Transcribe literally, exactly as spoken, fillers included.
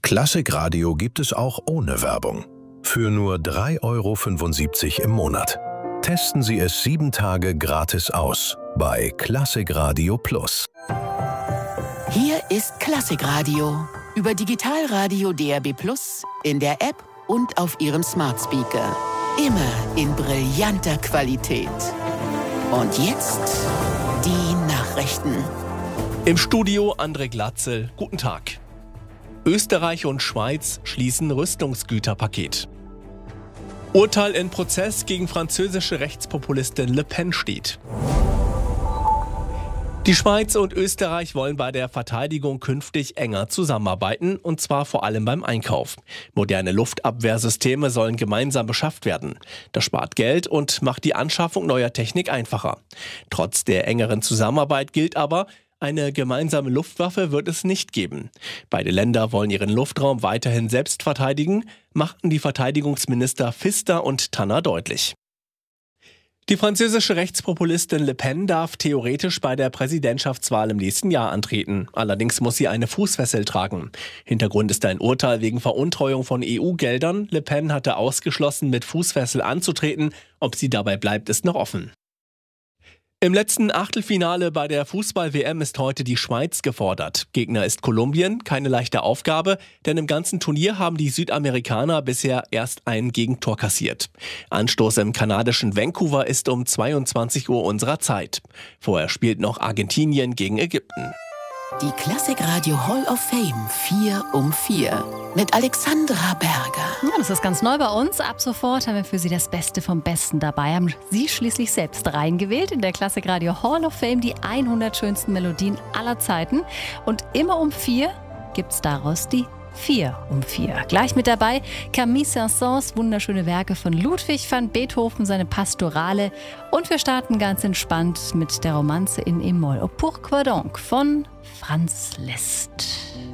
Klassikradio gibt es auch ohne Werbung. Für nur drei Euro fünfundsiebzig im Monat. Testen Sie es sieben Tage gratis aus bei Klassikradio Plus. Hier ist Klassikradio über Digitalradio D R B Plus, in der App und auf Ihrem Smart Speaker. Immer in brillanter Qualität. Und jetzt die Nachrichten. Im Studio André Glatzel. Guten Tag. Österreich und Schweiz schließen Rüstungsgüterpaket. Urteil in Prozess gegen französische Rechtspopulistin Le Pen steht. Die Schweiz und Österreich wollen bei der Verteidigung künftig enger zusammenarbeiten, und zwar vor allem beim Einkauf. Moderne Luftabwehrsysteme sollen gemeinsam beschafft werden. Das spart Geld und macht die Anschaffung neuer Technik einfacher. Trotz der engeren Zusammenarbeit gilt aber, eine gemeinsame Luftwaffe wird es nicht geben. Beide Länder wollen ihren Luftraum weiterhin selbst verteidigen, machten die Verteidigungsminister Pfister und Tanner deutlich. Die französische Rechtspopulistin Le Pen darf theoretisch bei der Präsidentschaftswahl im nächsten Jahr antreten. Allerdings muss sie eine Fußfessel tragen. Hintergrund ist ein Urteil wegen Veruntreuung von E U-Geldern. Le Pen hatte ausgeschlossen, mit Fußfessel anzutreten. Ob sie dabei bleibt, ist noch offen. Im letzten Achtelfinale bei der Fußball-W M ist heute die Schweiz gefordert. Gegner ist Kolumbien, keine leichte Aufgabe, denn im ganzen Turnier haben die Südamerikaner bisher erst ein Gegentor kassiert. Anstoß im kanadischen Vancouver ist um zweiundzwanzig Uhr unserer Zeit. Vorher spielt noch Argentinien gegen Ägypten. Die Klassikradio Hall of Fame vier um vier mit Alexandra Berger. Ja, das ist ganz neu bei uns. Ab sofort haben wir für Sie das Beste vom Besten dabei. Haben Sie schließlich selbst reingewählt in der Klassikradio Hall of Fame die hundert schönsten Melodien aller Zeiten. Und immer um vier gibt's daraus die vier um vier. Gleich mit dabei Camille Saint-Saëns wunderschöne Werke von Ludwig van Beethoven, seine Pastorale. Und wir starten ganz entspannt mit der Romanze in E-Moll. Au Pourquoi donc von Franz Liszt.